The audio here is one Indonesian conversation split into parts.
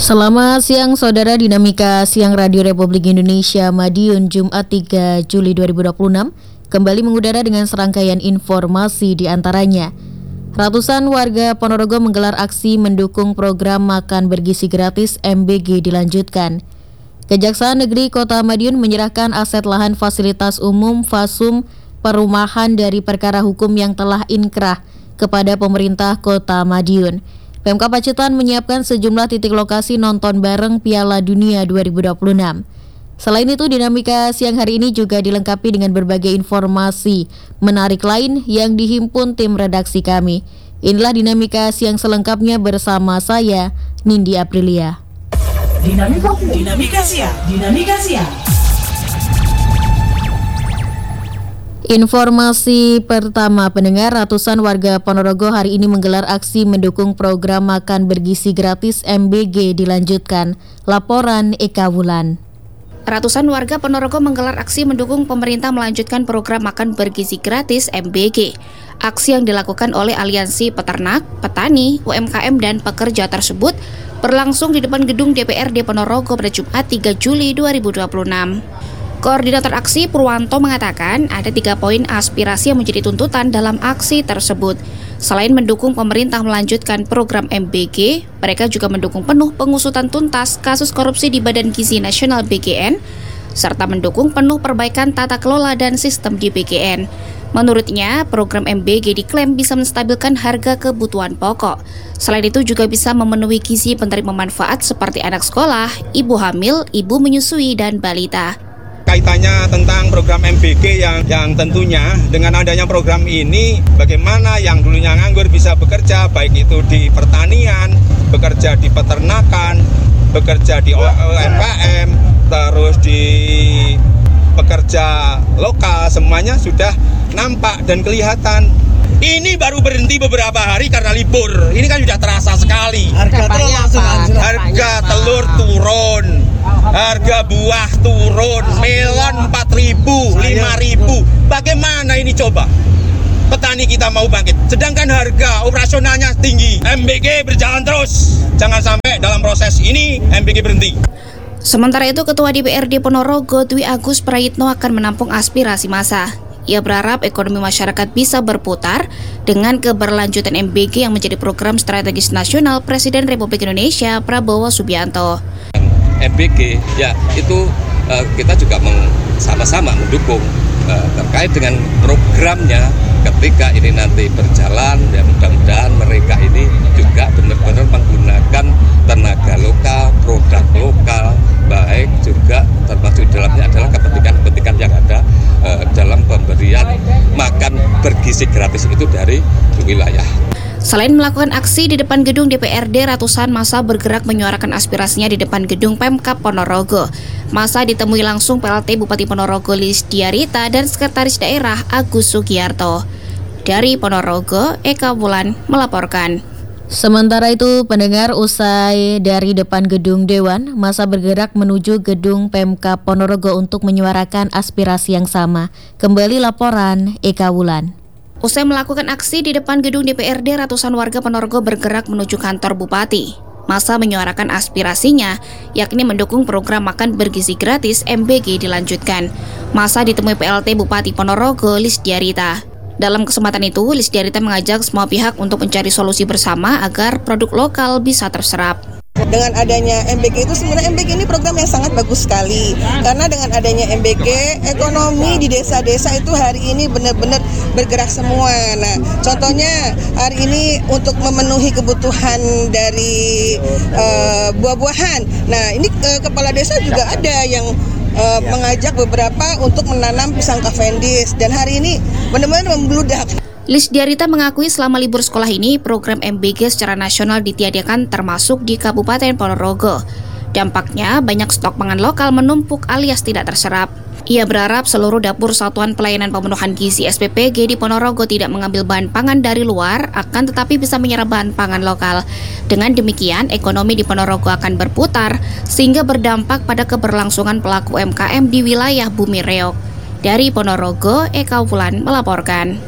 Selamat siang saudara, Dinamika Siang Radio Republik Indonesia Madiun Jumat 3 Juli 2026 kembali mengudara dengan serangkaian informasi di antaranya. Ratusan warga Ponorogo menggelar aksi mendukung program makan bergizi gratis MBG dilanjutkan. Kejaksaan Negeri Kota Madiun menyerahkan aset lahan fasilitas umum Fasum perumahan dari perkara hukum yang telah inkrah kepada pemerintah Kota Madiun. Pemkab Pacitan menyiapkan sejumlah titik lokasi nonton bareng Piala Dunia 2026. Selain itu, Dinamika Siang hari ini juga dilengkapi dengan berbagai informasi menarik lain yang dihimpun tim redaksi kami. Inilah Dinamika Siang selengkapnya bersama saya, Nindi Aprilia. Dinamika Siang. Informasi pertama, pendengar, ratusan warga Ponorogo hari ini menggelar aksi mendukung program makan bergizi gratis MBG dilanjutkan. Laporan Eka Wulan. Ratusan warga Ponorogo menggelar aksi mendukung pemerintah melanjutkan program makan bergizi gratis MBG. Aksi yang dilakukan oleh Aliansi Peternak, Petani, UMKM, dan Pekerja tersebut berlangsung di depan gedung DPRD Ponorogo pada Jumat 3 Juli 2026. Koordinator aksi Purwanto mengatakan ada 3 poin aspirasi yang menjadi tuntutan dalam aksi tersebut. Selain mendukung pemerintah melanjutkan program MBG, mereka juga mendukung penuh pengusutan tuntas kasus korupsi di Badan Gizi Nasional BGN, serta mendukung penuh perbaikan tata kelola dan sistem di BGN. Menurutnya, program MBG diklaim bisa menstabilkan harga kebutuhan pokok. Selain itu juga bisa memenuhi gizi penerima manfaat seperti anak sekolah, ibu hamil, ibu menyusui, dan balita. Kaitannya tentang program MBG yang tentunya dengan adanya program ini, bagaimana yang dulunya nganggur bisa bekerja, baik itu di pertanian, bekerja di peternakan, bekerja di UMKM, terus di pekerja lokal, semuanya sudah nampak dan kelihatan. Ini baru berhenti beberapa hari karena libur. Ini kan sudah terasa sekali. Harga telur turun, harga buah turun, melon 4.000, 5.000. Bagaimana ini coba? Petani kita mau bangkit, sedangkan harga operasionalnya tinggi. MBG berjalan terus. Jangan sampai dalam proses ini MBG berhenti. Sementara itu, Ketua DPRD Ponorogo Dwi Agus Prayitno akan menampung aspirasi massa. Ia berharap ekonomi masyarakat bisa berputar dengan keberlanjutan MBG yang menjadi program strategis nasional Presiden Republik Indonesia Prabowo Subianto. MBG, ya itu kita juga sama-sama mendukung terkait dengan programnya. Ketika ini nanti berjalan, ya mudah-mudahan mereka ini juga benar-benar menggunakan tenaga lokal, produk lokal, baik juga termasuk dalamnya adalah kepentingan yang ada dalam pemberian makan bergizi gratis itu dari wilayah. Selain melakukan aksi di depan gedung DPRD, ratusan massa bergerak menyuarakan aspirasinya di depan gedung Pemkab Ponorogo. Massa ditemui langsung PLT Bupati Ponorogo Lilis Diarita dan Sekretaris Daerah Agus Sugiyarto. Dari Ponorogo, Eka Wulan melaporkan. Sementara itu, pendengar, usai dari depan gedung Dewan, massa bergerak menuju gedung Pemkab Ponorogo untuk menyuarakan aspirasi yang sama. Kembali laporan Eka Wulan. Usai melakukan aksi di depan gedung DPRD, ratusan warga Ponorogo bergerak menuju kantor Bupati. Massa menyuarakan aspirasinya, yakni mendukung program makan bergizi gratis MBG dilanjutkan. Massa ditemui PLT Bupati Ponorogo Lilis Diarita. Dalam kesempatan itu, Lilis Diarita mengajak semua pihak untuk mencari solusi bersama agar produk lokal bisa terserap. Dengan adanya MBG itu, sebenarnya MBG ini program yang sangat bagus sekali. Karena dengan adanya MBG, ekonomi di desa-desa itu hari ini benar-benar bergerak semua. Nah, contohnya hari ini untuk memenuhi kebutuhan dari buah-buahan. Nah, ini kepala desa juga ada yang mengajak beberapa untuk menanam pisang Cavendish. Dan hari ini benar-benar membludak. Lilis Diarita mengakui selama libur sekolah ini, program MBG secara nasional ditiadakan termasuk di Kabupaten Ponorogo. Dampaknya, banyak stok pangan lokal menumpuk alias tidak terserap. Ia berharap seluruh dapur Satuan Pelayanan Pemenuhan Gizi SPPG di Ponorogo tidak mengambil bahan pangan dari luar, akan tetapi bisa menyerap bahan pangan lokal. Dengan demikian, ekonomi di Ponorogo akan berputar, sehingga berdampak pada keberlangsungan pelaku UMKM di wilayah Bumi Reog. Dari Ponorogo, Eka Wulan melaporkan.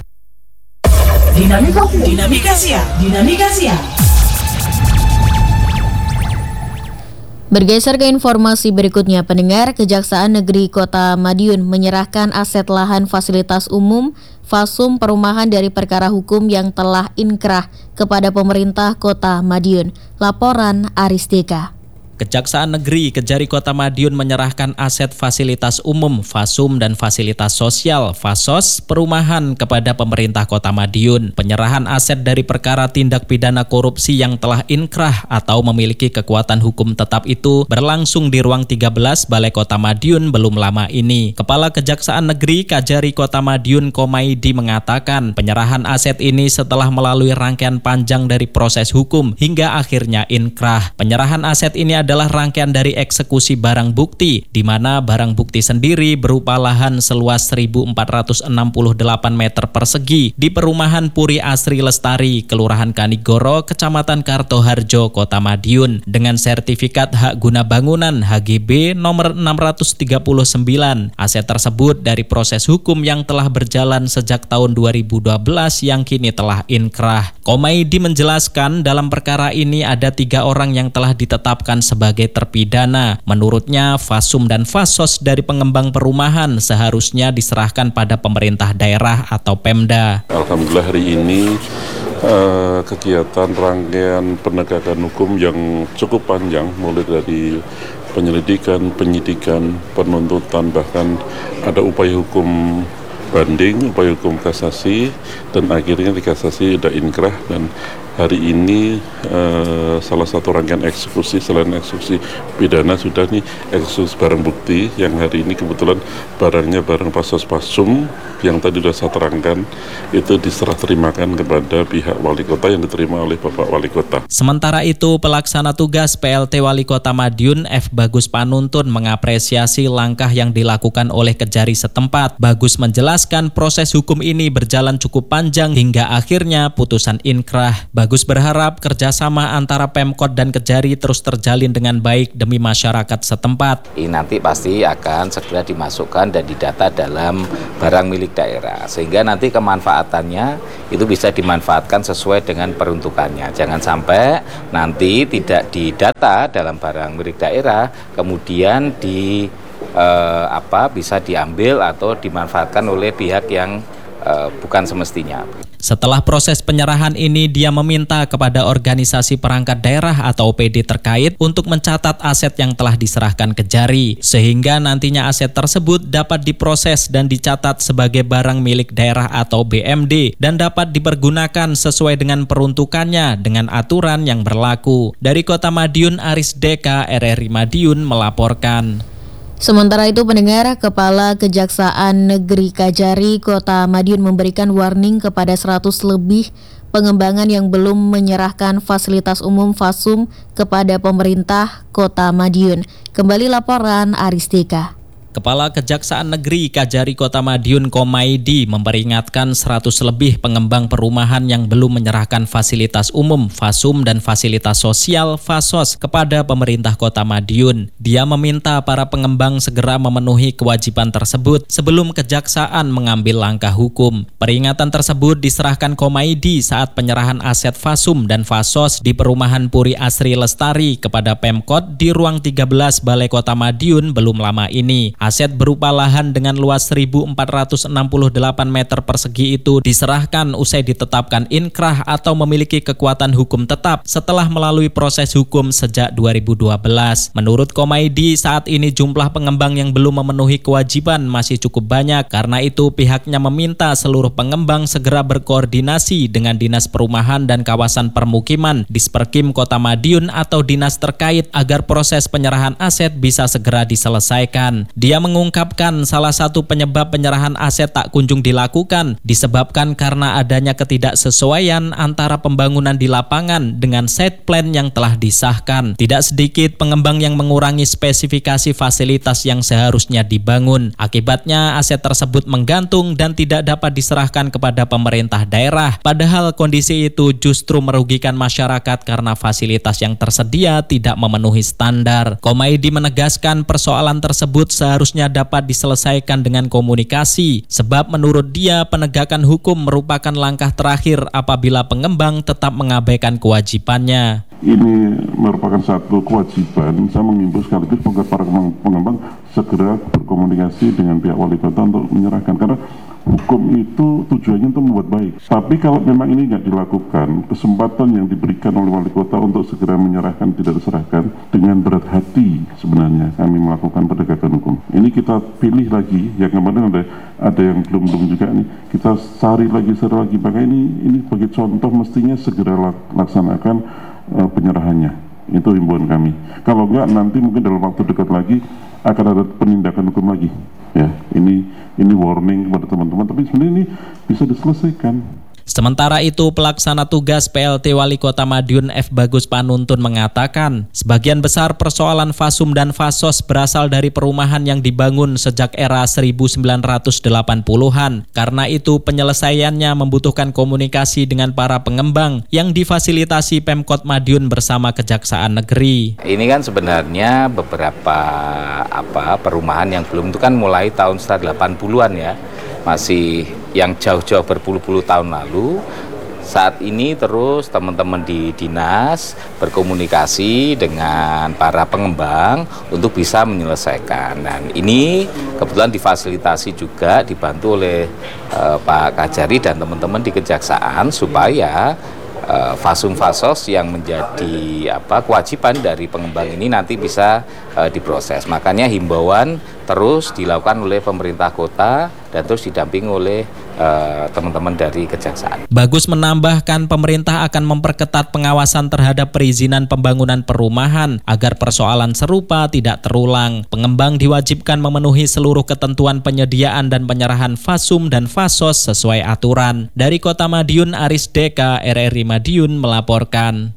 Dinamika Siang. Bergeser ke informasi berikutnya, pendengar, Kejaksaan Negeri Kota Madiun menyerahkan aset lahan fasilitas umum Fasum perumahan dari perkara hukum yang telah inkrah kepada pemerintah Kota Madiun. Laporan Aris Deka. Kejaksaan Negeri Kejari Kota Madiun menyerahkan aset fasilitas umum Fasum dan fasilitas sosial Fasos perumahan kepada pemerintah Kota Madiun. Penyerahan aset dari perkara tindak pidana korupsi yang telah inkrah atau memiliki kekuatan hukum tetap itu berlangsung di ruang 13 Balai Kota Madiun belum lama ini. Kepala Kejaksaan Negeri Kejari Kota Madiun Komaidi mengatakan penyerahan aset ini setelah melalui rangkaian panjang dari proses hukum hingga akhirnya inkrah. Penyerahan aset ini adalah rangkaian dari eksekusi barang bukti, di mana barang bukti sendiri berupa lahan seluas 1.468 meter persegi di perumahan Puri Asri Lestari, Kelurahan Kanigoro, Kecamatan Kartoharjo, Kota Madiun, dengan sertifikat hak guna bangunan HGB nomor 639. Aset tersebut dari proses hukum yang telah berjalan sejak tahun 2012 yang kini telah inkrah. Komaidi menjelaskan dalam perkara ini ada 3 orang yang telah ditetapkan sebagai terpidana. Menurutnya, Fasum dan Fasos dari pengembang perumahan seharusnya diserahkan pada pemerintah daerah atau Pemda. Alhamdulillah hari ini kegiatan rangkaian penegakan hukum yang cukup panjang, mulai dari penyelidikan, penyidikan, penuntutan, bahkan ada upaya hukum banding, upaya hukum kasasi, dan akhirnya di kasasi sudah inkrah. Dan hari ini salah satu rangkaian eksekusi selain eksekusi pidana sudah nih eksekusi barang bukti yang hari ini kebetulan barangnya barang Fasos Fasum yang tadi sudah saya terangkan itu diserah terimakan kepada pihak wali kota yang diterima oleh Bapak Wali Kota. Sementara itu, pelaksana tugas PLT Wali Kota Madiun F. Bagus Panuntun mengapresiasi langkah yang dilakukan oleh Kejari setempat. Bagus menjelaskan proses hukum ini berjalan cukup panjang hingga akhirnya putusan inkrah. Bagus berharap kerjasama antara Pemkot dan Kejari terus terjalin dengan baik demi masyarakat setempat. Ini nanti pasti akan segera dimasukkan dan didata dalam barang milik daerah, sehingga nanti kemanfaatannya itu bisa dimanfaatkan sesuai dengan peruntukannya. Jangan sampai nanti tidak didata dalam barang milik daerah, kemudian bisa diambil atau dimanfaatkan oleh pihak yang bukan semestinya. Setelah proses penyerahan ini, dia meminta kepada organisasi perangkat daerah atau OPD terkait untuk mencatat aset yang telah diserahkan Kejari, sehingga nantinya aset tersebut dapat diproses dan dicatat sebagai barang milik daerah atau BMD dan dapat dipergunakan sesuai dengan peruntukannya dengan aturan yang berlaku. Dari Kota Madiun, Aris Deka, RRI Madiun melaporkan. Sementara itu, pendengar, Kepala Kejaksaan Negeri Kejari Kota Madiun memberikan warning kepada 100 lebih pengembangan yang belum menyerahkan fasilitas umum Fasum kepada pemerintah Kota Madiun. Kembali laporan Aris Deka. Kepala Kejaksaan Negeri Kejari Kota Madiun Komaidi memperingatkan 100 lebih pengembang perumahan yang belum menyerahkan fasilitas umum Fasum dan fasilitas sosial Fasos kepada pemerintah Kota Madiun. Dia meminta para pengembang segera memenuhi kewajiban tersebut sebelum Kejaksaan mengambil langkah hukum. Peringatan tersebut diserahkan Komaidi saat penyerahan aset Fasum dan Fasos di perumahan Puri Asri Lestari kepada Pemkot di ruang 13 Balai Kota Madiun belum lama ini. Aset berupa lahan dengan luas 1.468 meter persegi itu diserahkan usai ditetapkan inkrah atau memiliki kekuatan hukum tetap setelah melalui proses hukum sejak 2012. Menurut Komaidi, saat ini jumlah pengembang yang belum memenuhi kewajiban masih cukup banyak. Karena itu pihaknya meminta seluruh pengembang segera berkoordinasi dengan Dinas Perumahan dan Kawasan Permukiman, Disperkim Kota Madiun atau dinas terkait agar proses penyerahan aset bisa segera diselesaikan. Dia mengungkapkan salah satu penyebab penyerahan aset tak kunjung dilakukan disebabkan karena adanya ketidaksesuaian antara pembangunan di lapangan dengan site plan yang telah disahkan. Tidak sedikit pengembang yang mengurangi spesifikasi fasilitas yang seharusnya dibangun. Akibatnya aset tersebut menggantung dan tidak dapat diserahkan kepada pemerintah daerah. Padahal kondisi itu justru merugikan masyarakat karena fasilitas yang tersedia tidak memenuhi standar. Komaidi menegaskan persoalan tersebut seharusnya dapat diselesaikan dengan komunikasi, sebab menurut dia penegakan hukum merupakan langkah terakhir apabila pengembang tetap mengabaikan kewajibannya. ini merupakan satu kewajiban, saya mengimbau sekaligus para pengembang segera berkomunikasi dengan pihak wali kota untuk menyerahkan, karena hukum itu tujuannya untuk membuat baik. Tapi kalau memang ini nggak dilakukan, kesempatan yang diberikan oleh wali kota untuk segera menyerahkan tidak diserahkan, dengan berat hati sebenarnya kami melakukan penegakan hukum. Ini kita pilih lagi, yang kemarin ada yang belum juga nih, kita cari lagi, maka ini sebagai contoh mestinya segera laksanakan penyerahannya. Itu himbauan kami. Kalau enggak, nanti mungkin dalam waktu dekat lagi akan ada penindakan hukum lagi. Ya, ini warning kepada teman-teman, tapi sebenarnya ini bisa diselesaikan. Sementara itu, pelaksana tugas PLT Wali Kota Madiun F. Bagus Panuntun mengatakan, sebagian besar persoalan fasum dan fasos berasal dari perumahan yang dibangun sejak era 1980-an. Karena itu, penyelesaiannya membutuhkan komunikasi dengan para pengembang yang difasilitasi Pemkot Madiun bersama Kejaksaan Negeri. Ini kan sebenarnya beberapa perumahan yang belum itu kan mulai tahun 80-an ya. Masih yang jauh-jauh berpuluh-puluh tahun lalu. Saat ini terus teman-teman di dinas berkomunikasi dengan para pengembang untuk bisa menyelesaikan. Dan ini kebetulan difasilitasi juga, dibantu oleh Pak Kajari dan teman-teman di Kejaksaan supaya fasum fasos yang menjadi kewajiban dari pengembang ini nanti bisa diproses. Makanya himbauan terus dilakukan oleh pemerintah kota dan terus didampingi oleh teman-teman dari Kejaksaan. Bagus menambahkan pemerintah akan memperketat pengawasan terhadap perizinan pembangunan perumahan agar persoalan serupa tidak terulang. Pengembang diwajibkan memenuhi seluruh ketentuan penyediaan dan penyerahan fasum dan fasos sesuai aturan. Dari Kota Madiun, Aris Deka, RRI Madiun melaporkan.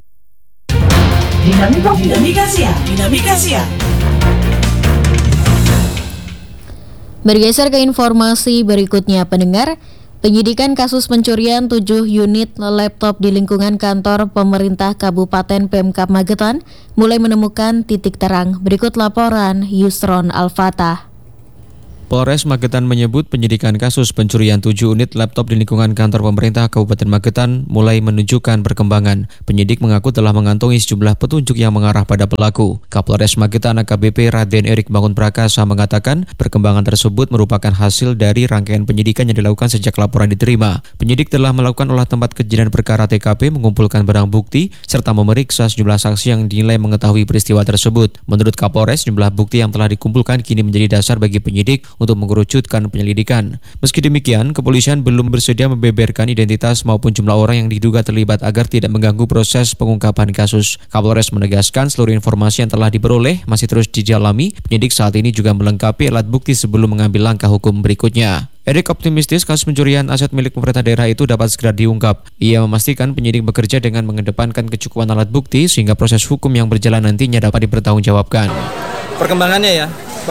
Dinamika Siang. Bergeser ke informasi berikutnya, pendengar. Penyidikan kasus pencurian 7 unit laptop di lingkungan kantor pemerintah Kabupaten Pemkab Magetan mulai menemukan titik terang. Berikut laporan Yusron Al-Fatah. Polres Magetan menyebut penyidikan kasus pencurian 7 unit laptop di lingkungan kantor pemerintah Kabupaten Magetan mulai menunjukkan perkembangan. Penyidik mengaku telah mengantongi sejumlah petunjuk yang mengarah pada pelaku. Kapolres Magetan AKBP Raden Erik Bangun Prakasa mengatakan perkembangan tersebut merupakan hasil dari rangkaian penyidikan yang dilakukan sejak laporan diterima. Penyidik telah melakukan olah tempat kejadian perkara TKP, mengumpulkan barang bukti, serta memeriksa sejumlah saksi yang dinilai mengetahui peristiwa tersebut. Menurut Kapolres, jumlah bukti yang telah dikumpulkan kini menjadi dasar bagi penyidik untuk mengerucutkan penyelidikan. Meski demikian, kepolisian belum bersedia membeberkan identitas maupun jumlah orang yang diduga terlibat agar tidak mengganggu proses pengungkapan kasus. Kapolres menegaskan seluruh informasi yang telah diperoleh masih terus didalami. Penyidik saat ini juga melengkapi alat bukti sebelum mengambil langkah hukum berikutnya. Erik optimistis kasus pencurian aset milik pemerintah daerah itu dapat segera diungkap. Ia memastikan penyidik bekerja dengan mengedepankan kecukupan alat bukti sehingga proses hukum yang berjalan nantinya dapat dipertanggungjawabkan. Perkembangan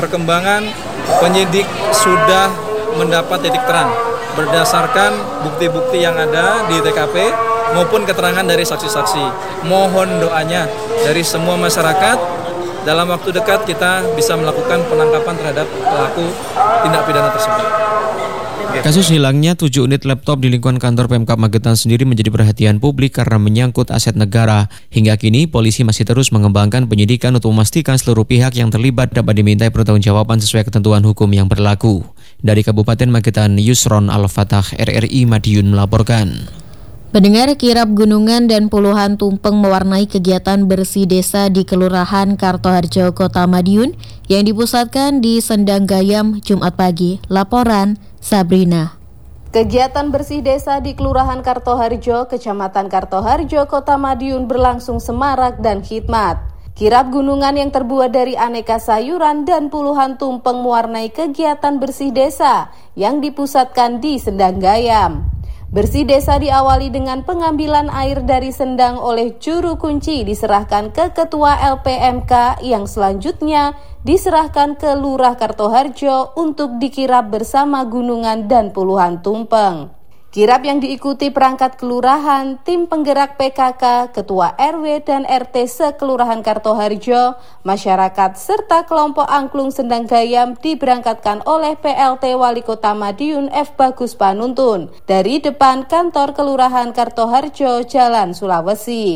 penyidik sudah mendapat titik terang berdasarkan bukti-bukti yang ada di TKP maupun keterangan dari saksi-saksi. Mohon doanya dari semua masyarakat, dalam waktu dekat kita bisa melakukan penangkapan terhadap pelaku tindak pidana tersebut. Kasus hilangnya 7 unit laptop di lingkungan kantor Pemkab Magetan sendiri menjadi perhatian publik karena menyangkut aset negara. Hingga kini, polisi masih terus mengembangkan penyidikan untuk memastikan seluruh pihak yang terlibat dapat dimintai pertanggungjawaban sesuai ketentuan hukum yang berlaku. Dari Kabupaten Magetan, Yusron Al-Fatah, RRI Madiun melaporkan. Pendengar, kirap gunungan dan puluhan tumpeng mewarnai kegiatan bersih desa di Kelurahan Kartoharjo, Kota Madiun yang dipusatkan di Sendang Gayam Jumat pagi. Laporan Sabrina. Kegiatan bersih desa di Kelurahan Kartoharjo, Kecamatan Kartoharjo, Kota Madiun berlangsung semarak dan khidmat. Kirap gunungan yang terbuat dari aneka sayuran dan puluhan tumpeng mewarnai kegiatan bersih desa yang dipusatkan di Sendang Gayam. Bersih desa diawali dengan pengambilan air dari sendang oleh juru kunci diserahkan ke Ketua LPMK yang selanjutnya diserahkan ke Lurah Kartoharjo untuk dikirap bersama gunungan dan puluhan tumpeng. Kirap yang diikuti perangkat kelurahan, tim penggerak PKK, ketua RW dan RT sekelurahan Kartoharjo, masyarakat serta kelompok angklung Sendang Gayam diberangkatkan oleh PLT Wali Kota Madiun F. Bagus Panuntun dari depan kantor kelurahan Kartoharjo, Jalan Sulawesi.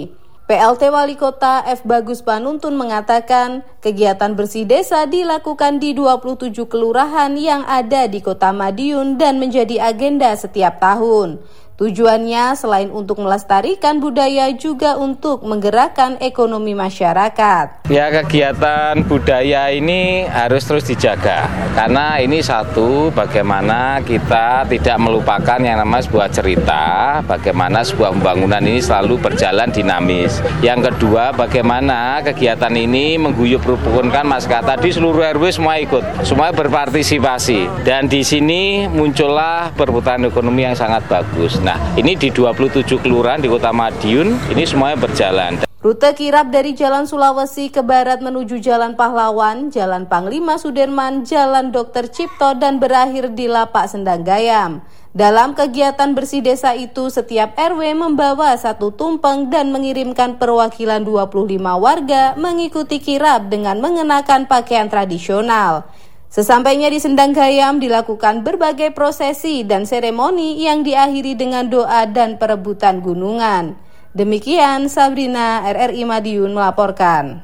PLT Wali Kota F. Bagus Panuntun mengatakan, kegiatan bersih desa dilakukan di 27 kelurahan yang ada di Kota Madiun dan menjadi agenda setiap tahun. Tujuannya selain untuk melestarikan budaya juga untuk menggerakkan ekonomi masyarakat. Ya, kegiatan budaya ini harus terus dijaga karena ini satu, bagaimana kita tidak melupakan yang namanya sebuah cerita, bagaimana sebuah pembangunan ini selalu berjalan dinamis. Yang kedua, bagaimana kegiatan ini mengguyur rukunkan masyarakat. Tadi seluruh RW semua ikut, semua berpartisipasi dan di sini muncullah perputaran ekonomi yang sangat bagus. Nah, ini di 27 kelurahan di Kota Madiun, ini semuanya berjalan. Rute kirap dari Jalan Sulawesi ke barat menuju Jalan Pahlawan, Jalan Panglima Sudirman, Jalan Dr. Cipto, dan berakhir di Lapak Sendanggayam. Dalam kegiatan bersih desa itu, setiap RW membawa satu tumpeng dan mengirimkan perwakilan 25 warga mengikuti kirap dengan mengenakan pakaian tradisional. Sesampainya di Sendanggayam dilakukan berbagai prosesi dan seremoni yang diakhiri dengan doa dan perebutan gunungan. Demikian Sabrina, RRI Madiun melaporkan.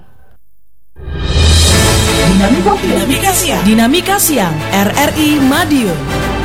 Dinamika Siang RRI Madiun.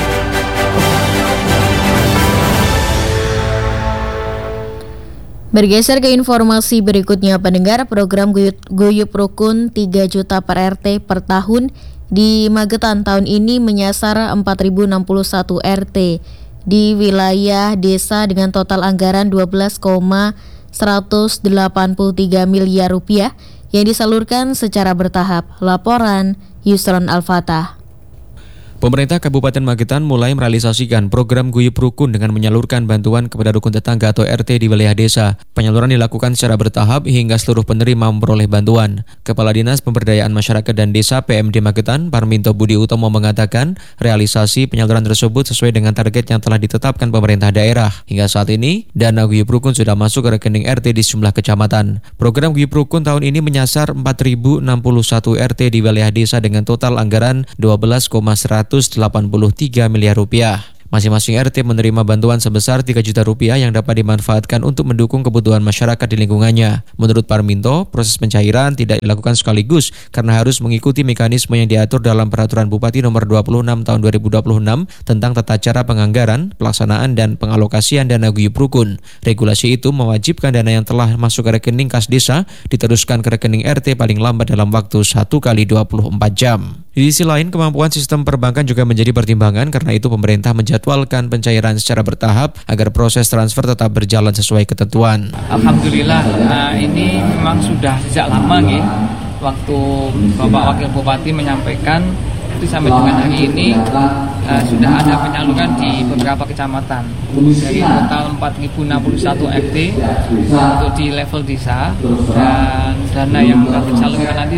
Bergeser ke informasi berikutnya, pendengar, program Guyup Rukun 3 juta per RT per tahun di Magetan tahun ini menyasar 4.061 RT di wilayah desa dengan total anggaran 12,183 miliar rupiah yang disalurkan secara bertahap. Laporan Yusron Al-Fatah. Pemerintah Kabupaten Magetan mulai merealisasikan program Guyup Rukun dengan menyalurkan bantuan kepada rukun tetangga atau RT di wilayah desa. Penyaluran dilakukan secara bertahap hingga seluruh penerima memperoleh bantuan. Kepala Dinas Pemberdayaan Masyarakat dan Desa PMD Magetan, Parminto Budi Utomo mengatakan, realisasi penyaluran tersebut sesuai dengan target yang telah ditetapkan pemerintah daerah. Hingga saat ini, dana Guyup Rukun sudah masuk ke rekening RT di sejumlah kecamatan. Program Guyup Rukun tahun ini menyasar 4.061 RT di wilayah desa dengan total anggaran 12,183 miliar rupiah. Masing-masing RT menerima bantuan sebesar 3 juta rupiah yang dapat dimanfaatkan untuk mendukung kebutuhan masyarakat di lingkungannya. Menurut Parminto, proses pencairan tidak dilakukan sekaligus karena harus mengikuti mekanisme yang diatur dalam Peraturan Bupati Nomor 26 Tahun 2026 tentang tata cara penganggaran, pelaksanaan, dan pengalokasian dana Guyup Rukun. Regulasi itu mewajibkan dana yang telah masuk ke rekening kas desa diteruskan ke rekening RT paling lambat dalam waktu 1 kali 24 jam. Di sisi lain, kemampuan sistem perbankan juga menjadi pertimbangan, karena itu pemerintah menjadwalkan pencairan secara bertahap agar proses transfer tetap berjalan sesuai ketentuan. Alhamdulillah, ini memang sudah sejak lama nih, waktu Bapak Wakil Bupati menyampaikan itu sampai dengan hari ini sudah ada penyaluran di beberapa kecamatan dari total 4.061 RT untuk di level desa, dan dana yang akan disalurkan nanti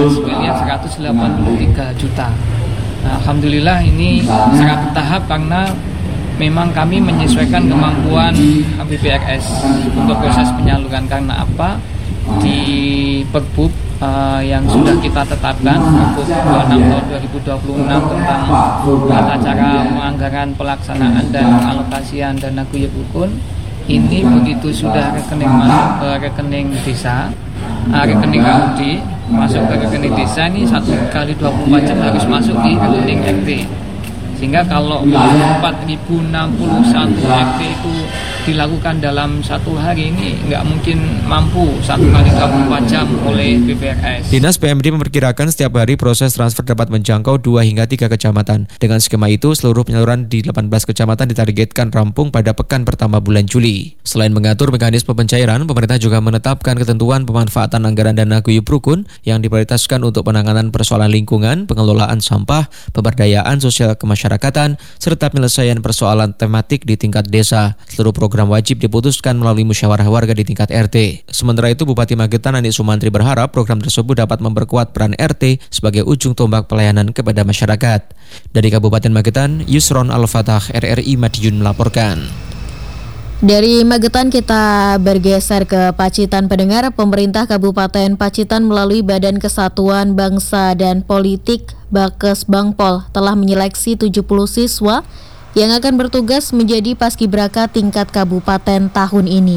12.183 juta. Alhamdulillah ini sangat bertahap karena memang kami menyesuaikan kemampuan BPRS untuk proses penyaluran. Karena apa? Di Perbub yang sudah kita tetapkan, Perbub 26 tahun 2026 tentang tata cara penganggaran, pelaksanaan, dan alokasian dana Guyup Rukun, ini begitu sudah rekening masuk ke rekening desa, rekening KUD masuk ke rekening desa, ini 1 kali 24 jam harus masuk di rekening RT. Sehingga kalau 4.061 RT itu dilakukan dalam satu hari, ini nggak mungkin mampu 1 kali 24 jam oleh BPRS. Dinas PMD memperkirakan setiap hari proses transfer dapat menjangkau 2 hingga 3 kecamatan. Dengan skema itu, seluruh penyaluran di 18 kecamatan ditargetkan rampung pada pekan pertama bulan Juli. Selain mengatur mekanisme pencairan, pemerintah juga menetapkan ketentuan pemanfaatan anggaran dana Guyup Rukun yang diprioritaskan untuk penanganan persoalan lingkungan, pengelolaan sampah, pemberdayaan sosial kemasyarakatan, serta penyelesaian persoalan tematik di tingkat desa. Seluruh program wajib diputuskan melalui musyawarah warga di tingkat RT. Sementara itu, Bupati Magetan Anik Sumantri berharap program tersebut dapat memperkuat peran RT sebagai ujung tombak pelayanan kepada masyarakat. Dari Kabupaten Magetan, Yusron Al-Fatah, RRI Madiun melaporkan. Dari Magetan kita bergeser ke Pacitan, pendengar. Pemerintah Kabupaten Pacitan melalui Badan Kesatuan Bangsa dan Politik Bakes Bangpol telah menyeleksi 70 siswa yang akan bertugas menjadi paskibraka tingkat kabupaten tahun ini.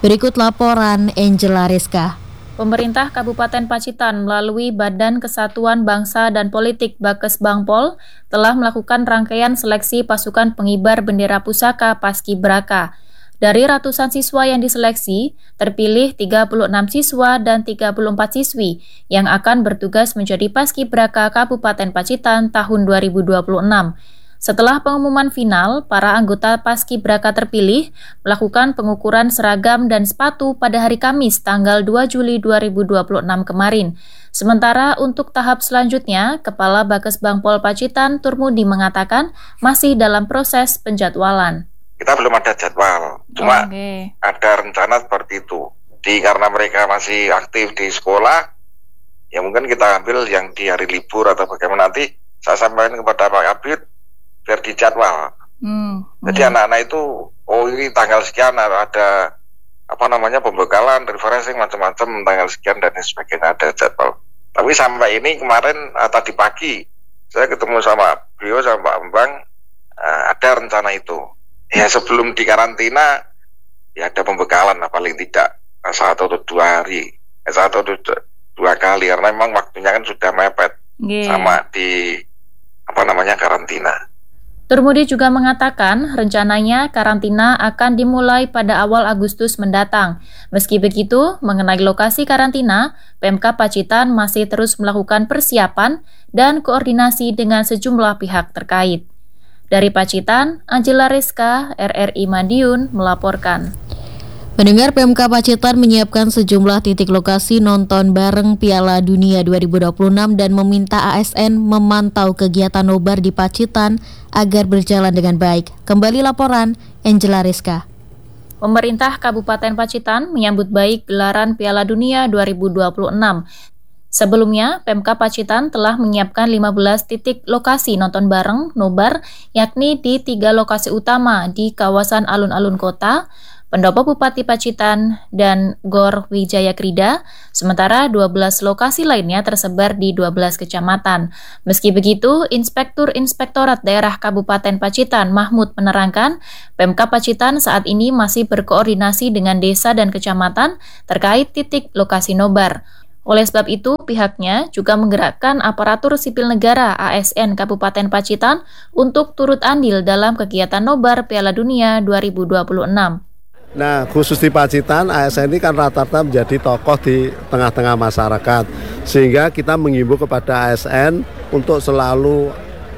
Berikut laporan Angela Rizka. Pemerintah Kabupaten Pacitan melalui Badan Kesatuan Bangsa dan Politik Bakes Bangpol telah melakukan rangkaian seleksi pasukan pengibar bendera pusaka Paskibraka. Dari ratusan siswa yang diseleksi, terpilih 36 siswa dan 34 siswi yang akan bertugas menjadi Paskibraka Kabupaten Pacitan tahun 2026. Setelah pengumuman final, para anggota Paskibraka terpilih melakukan pengukuran seragam dan sepatu pada hari Kamis tanggal 2 Juli 2026 kemarin. Sementara untuk tahap selanjutnya, Kepala Bakes Bangpol Pacitan Turmudi mengatakan masih dalam proses penjadwalan. Kita belum ada jadwal, cuma ada rencana seperti itu. Karena mereka masih aktif di sekolah, ya mungkin kita ambil yang di hari libur atau bagaimana, nanti saya sampaikan kepada Pak Kabid biar dijadwal. Jadi anak-anak itu, ini tanggal sekian ada pembekalan, refreshing macam-macam tanggal sekian dan sebagainya, ada jadwal. Tapi sampai ini kemarin tadi pagi saya ketemu sama beliau sama Pak Bambang, ada rencana itu. Ya sebelum dikarantina ya ada pembekalan lah paling tidak 1 atau 2 hari, 1 atau 2 kali karena memang waktunya kan sudah mepet sama di karantina. Turmudi juga mengatakan rencananya karantina akan dimulai pada awal Agustus mendatang. Meski begitu, mengenai lokasi karantina, Pemkab Pacitan masih terus melakukan persiapan dan koordinasi dengan sejumlah pihak terkait. Dari Pacitan, Angela Rizka, RRI Madiun, melaporkan. Pendengar, Pemkab Pacitan menyiapkan sejumlah titik lokasi nonton bareng Piala Dunia 2026 dan meminta ASN memantau kegiatan nobar di Pacitan agar berjalan dengan baik. Kembali laporan Angela Rizka. Pemerintah Kabupaten Pacitan menyambut baik gelaran Piala Dunia 2026. Sebelumnya, Pemkab Pacitan telah menyiapkan 15 titik lokasi nonton bareng nobar, yakni di 3 lokasi utama di kawasan alun-alun kota, Pendopo Bupati Pacitan, dan Gor Wijaya Krida, sementara 12 lokasi lainnya tersebar di 12 kecamatan. Meski begitu, Inspektur Inspektorat Daerah Kabupaten Pacitan Mahmud menerangkan, Pemkab Pacitan saat ini masih berkoordinasi dengan desa dan kecamatan terkait titik lokasi nobar. Oleh sebab itu, pihaknya juga menggerakkan aparatur sipil negara ASN Kabupaten Pacitan untuk turut andil dalam kegiatan nobar Piala Dunia 2026. Nah, khusus di Pacitan, ASN ini kan rata-rata menjadi tokoh di tengah-tengah masyarakat. Sehingga kita menghimbau kepada ASN untuk selalu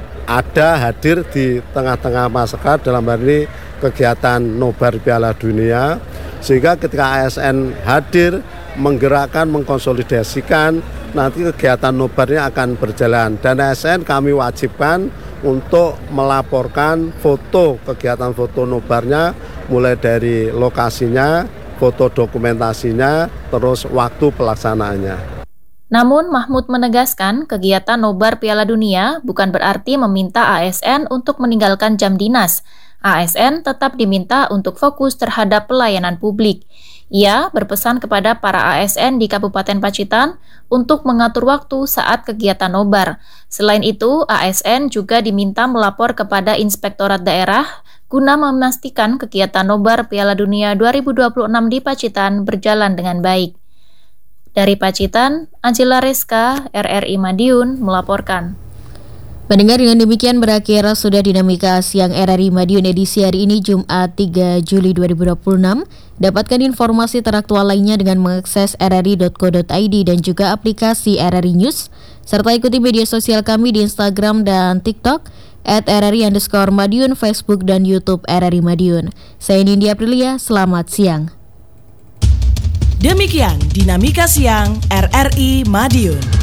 hadir di tengah-tengah masyarakat dalam hal ini kegiatan nobar Piala Dunia. Sehingga ketika ASN hadir, menggerakkan, mengkonsolidasikan, nanti kegiatan nobarnya akan berjalan. Dan ASN kami wajibkan untuk melaporkan foto kegiatan foto nobarnya, mulai dari lokasinya, foto dokumentasinya, terus waktu pelaksanaannya. Namun Mahmud menegaskan kegiatan nobar Piala Dunia bukan berarti meminta ASN untuk meninggalkan jam dinas. ASN tetap diminta untuk fokus terhadap pelayanan publik. Ia berpesan kepada para ASN di Kabupaten Pacitan untuk mengatur waktu saat kegiatan nobar. Selain itu, ASN juga diminta melapor kepada Inspektorat Daerah guna memastikan kegiatan nobar Piala Dunia 2026 di Pacitan berjalan dengan baik. Dari Pacitan, Angela Rizka, RRI Madiun, melaporkan. Mendengar dengan demikian berakhir sudah dinamika siang RRI Madiun edisi hari ini Jumat 3 Juli 2026. Dapatkan informasi teraktual lainnya dengan mengakses rri.co.id dan juga aplikasi RRI News, serta ikuti media sosial kami di Instagram dan TikTok @RRI_Madiun, Facebook dan YouTube RRI Madiun. Saya Nindya Aprilia, selamat siang. Demikian Dinamika Siang RRI Madiun.